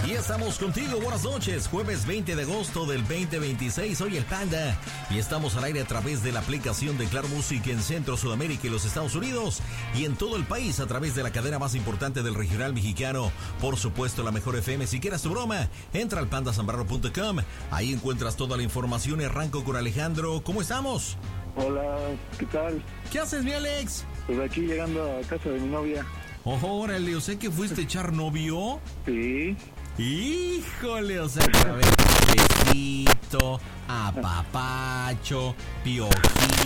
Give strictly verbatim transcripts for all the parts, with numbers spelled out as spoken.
Y estamos contigo, buenas noches, jueves veinte de agosto del veinte veintiséis, soy el Panda y estamos al aire a través de la aplicación de Claro Music en Centro, Sudamérica y los Estados Unidos y en todo el país a través de la cadena más importante del regional mexicano, por supuesto la mejor F M. Si quieres tu broma, entra al panda zambrano punto com, ahí encuentras toda la información y arranco con Alejandro. ¿Cómo estamos? Hola, ¿qué tal? ¿Qué haces, mi Alex? Pues aquí llegando a casa de mi novia. Oh, órale, yo sé que fuiste a echar novio. Sí. Híjole, o sea, que a ver, besito, apapacho, piojito.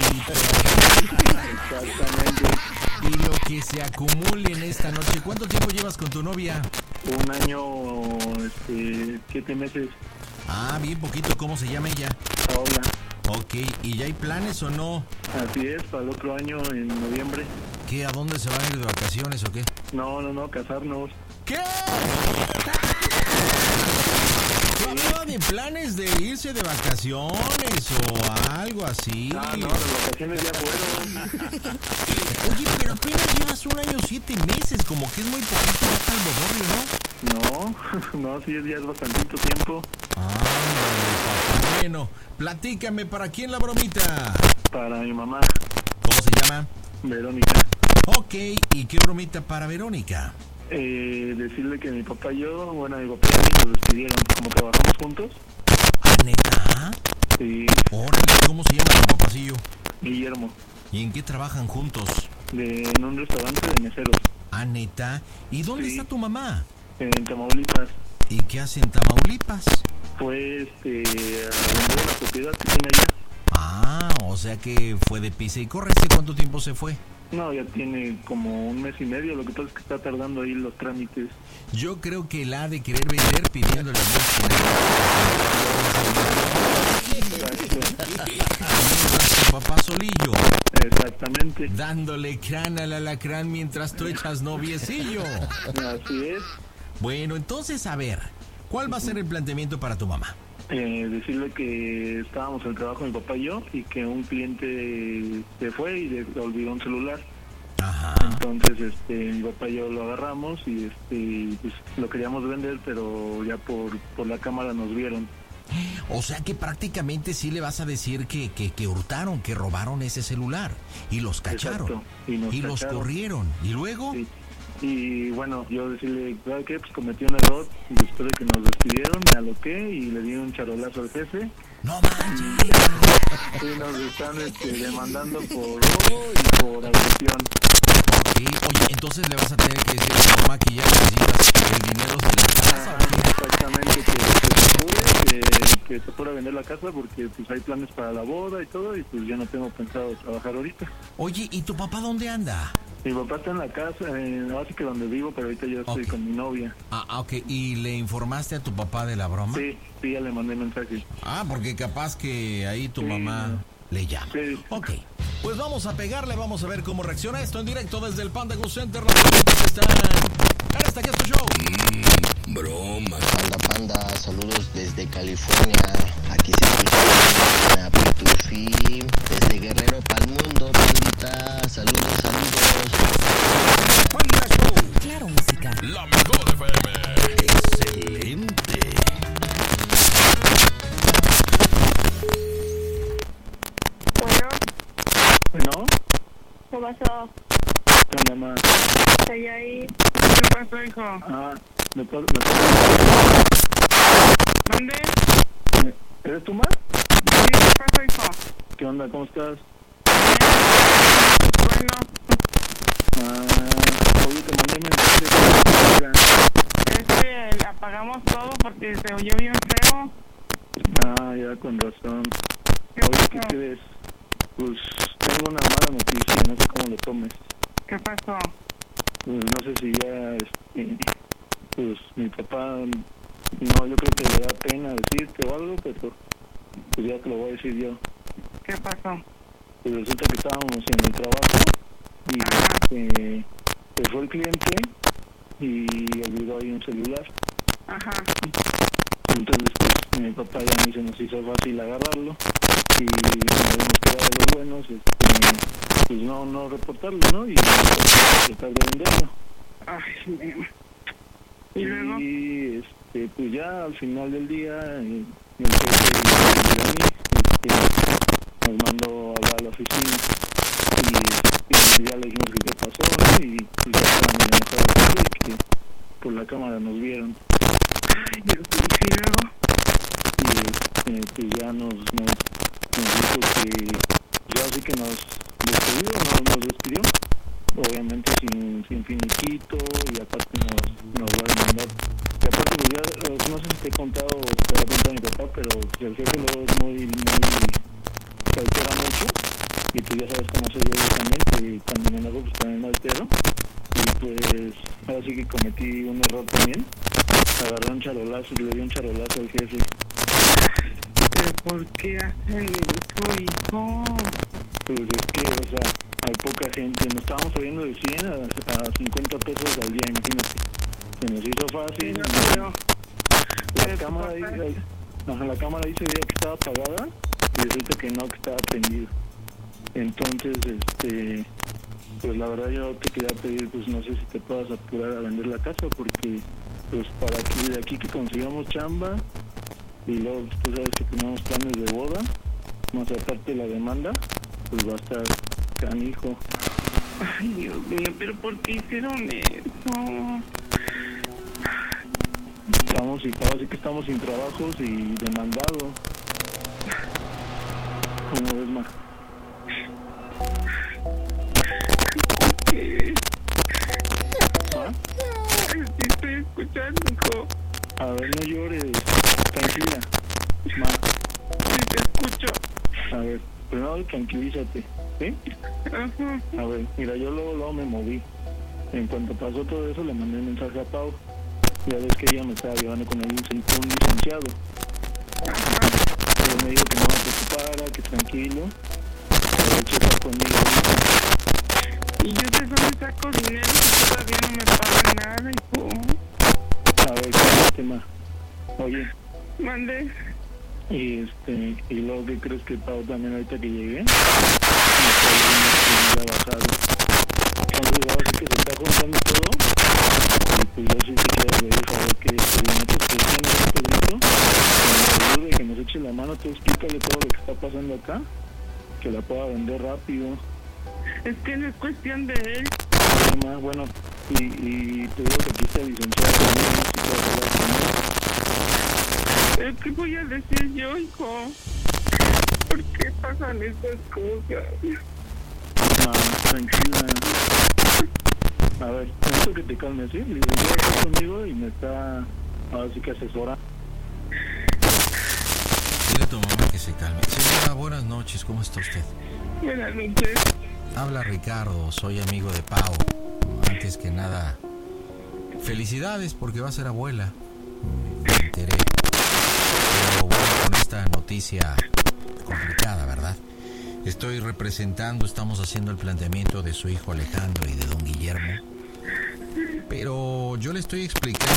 Exactamente. Y lo que se acumule en esta noche. ¿Cuánto tiempo llevas con tu novia? Un año, este, siete meses. Ah, bien poquito. ¿Cómo se llama ella? Paola. Ok, ¿y ya hay planes o no? Así es, para el otro año, en noviembre. ¿Qué? ¿A dónde se van a ir de vacaciones o qué? No, no, no, casarnos. ¿Qué? ¿Hablaba de planes de irse de vacaciones o algo así? Ah, no, las vacaciones ya fueron. Oye, pero apenas llevas un año siete meses, como que es muy poquito hasta el bodorrio, ¿no? No, no, sí, ya es bastantito tiempo. Ah, papá. Bueno, platícame, ¿para quién la bromita? Para mi mamá. ¿Cómo se llama? Verónica. Ok, ¿y qué bromita para Verónica? Eh, decirle que mi papá y yo, bueno, mi papá y a mí nos despidieron, como trabajamos juntos. ¿Ah, neta? Sí. Órale, ¿cómo se llama tu papacillo? Guillermo. ¿Y en qué trabajan juntos? De, en un restaurante de meseros. Ah, neta. ¿Y dónde Sí. está tu mamá? En Tamaulipas. ¿Y qué hace en Tamaulipas? Fue este, a vender la propiedad que tiene allá. Ah, o sea que fue de pisa y corre. ¿Este cuánto tiempo se fue? No, ya tiene como un mes y medio. Lo que pasa es que está tardando ahí los trámites. Yo creo que la ha de querer vender pidiéndole a tu papá solillo. Exactamente. Dándole crán al alacrán mientras tú echas noviecillo. Así es. Bueno, entonces, a ver, ¿cuál va a ser el planteamiento para tu mamá? Eh, decirle que estábamos en el trabajo mi papá y yo y que un cliente se fue y le olvidó un celular. Ajá. Entonces, este, mi papá y yo lo agarramos y este, pues, lo queríamos vender, pero ya por, por la cámara nos vieron. O sea que prácticamente sí le vas a decir que, que, que hurtaron, que robaron ese celular y los cacharon. Exacto. Y, nos y los cacharon. corrieron. ¿Y luego? Sí. Y bueno, yo decirle, ¿sabes qué? Pues cometí un error y después de que nos despidieron me aloqué y le di un charolazo al jefe. ¡No manches! Y nos están este, demandando por robo y por agresión. Ok, oye, entonces le vas a tener que decir a tu mamá que ya necesitas el dinero de la casa. Ajá, exactamente, que, que se apure, que, que se apure a vender la casa porque pues hay planes para la boda y todo y pues yo no tengo pensado trabajar ahorita. Oye, ¿y tu papá dónde anda? Mi papá está en la casa, en la base que donde vivo, pero ahorita yo estoy Ok. con mi novia. Ah, ah, ok, ¿y le informaste a tu papá de la broma? Sí, sí, ya le mandé mensaje. Ah, porque capaz que ahí tu Sí, mamá no. le llama. Sí. Ok, pues vamos a pegarle, vamos a ver cómo reacciona esto en directo desde el Panda Go Center. Las preguntas que están en esta que es tu show. Mm, broma. Panda, panda, saludos desde California. Aquí se escucha una Pitufí. Desde Guerrero para el mundo, pandita. Saludos, amigos. Panda Show. Claro Música. La mejor F M. Excelente. Bueno, Bueno, ¿qué pasó? ¿qué onda, ma? Estoy ahí. ¿Qué pasó, hijo? Ah, ¿me puedo, me puedo- ¿Dónde? ¿Eres tú, ma? Sí, ¿qué pasó, hijo? ¿Qué onda? ¿Cómo estás? Bueno, Ah, oye, te mandé mensaje. es que apagamos todo porque se oyó bien feo. Ah, ya, con razón. ¿Qué Oye, ¿qué pasó? crees? Pues tengo una mala noticia, no sé cómo lo tomes. ¿Qué pasó? Pues no sé si ya, este, pues mi papá, no, yo creo que le da pena decirte o algo, pero pues ya te lo voy a decir yo. ¿Qué pasó? Pues resulta que estábamos en el trabajo y eh, se fue el cliente y olvidó ahí un celular. Ajá. Entonces pues mi papá ya ni se nos hizo fácil agarrarlo y como habíamos quedado de los buenos, este, pues no, no reportarlo, ¿no? Y tratar de venderlo. Ay, nena. ¿Y luego? Y este, pues ya al final del día, eh, el jefe de mí, este, nos mandó a hablar a la oficina y, y ya le dijimos que qué pasó, ¿no? Y pues ya estaban enojados y que por la cámara nos vieron. Ay, Dios mío. Y eh, pues ya nos, nos, nos dijo que ya sí que nos despidió, nos, nos despidió, obviamente sin, sin finiquito, y aparte nos, nos va a demandar. Y aparte pues ya, no sé si te he contado, te lo he contado a mi papá, pero el jefe luego es muy, muy, se altera mucho, y pues ya sabes cómo soy yo directamente, y cuando me enojo pues también me altero, y pues ahora sí que cometí un error también, agarré un charolazo y le di un charolazo al jefe. ¿Pero por qué hacen eso, hijo? Pues es que, o sea, hay poca gente, nos estábamos subiendo de cien a, a cincuenta pesos al día, imagínate. Se nos hizo fácil. Pero, pero, la pero cámara tu papá- ahí, ajá, la cámara ahí se veía que estaba apagada y resulta que no, que estaba prendido. Entonces, este, pues la verdad yo te quería pedir, pues no sé si te puedas apurar a vender la casa, porque pues para que de aquí que consigamos chamba, y luego tú sabes que tenemos planes de boda, más aparte de la demanda, pues va a estar canijo. Ay, Dios mío, pero ¿por qué hicieron eso? Estamos, y ahora sí que estamos sin trabajos y demandados. ¿Cómo ves, ma? ¿Qué? ¿Ah? Ay, sí estoy escuchando, hijo. A ver, no llores, tranquila. Ma, Sí te escucho. a ver, primero tranquilízate, ¿sí? Ajá. A ver, mira, yo luego, luego me moví. En cuanto pasó todo eso, le mandé un mensaje a Pau. Ya ves que ella me estaba llevando con el licen- un licenciado. Él me dijo que no me preocupara, que tranquilo. Que él checa conmigo. Y yo de dónde saco dinero si todavía no me pagan nada, hijo. A ver, cálmate, ma. Oye, Mande. y este, y luego, ¿qué crees que Pau también ahorita que llegué? Me está diciendo que ya ha bajado. Entonces, ahora sí que se está juntando todo. Y pues yo sí que quiero ver, saber que pues, le metes presión a este grito, que nos ayude, que nos eche la mano, tú explícale todo lo que está pasando acá, que la pueda vender rápido. Es que no es cuestión de él. Oye, ma, bueno, y, y te digo que aquí está el licenciado también, ¿no? Si puedes hablar con él. ¿Pero qué voy a decir yo, hijo? ¿Por qué pasan estas cosas? Ma, tranquila. A ver, necesito que te calmes, ¿sí? El licenciado está conmigo y me está, ahora sí que asesora. Dile a tu mamá que se calme. Señora, buenas noches, ¿cómo está usted? Buenas noches. Habla Ricardo, soy amigo de Pau. Antes que nada, felicidades porque va a ser abuela. Me enteré. Pero bueno, con esta noticia complicada, ¿verdad? Estoy representando, estamos haciendo el planteamiento de su hijo Alejandro y de don Guillermo. Pero yo le estoy explicando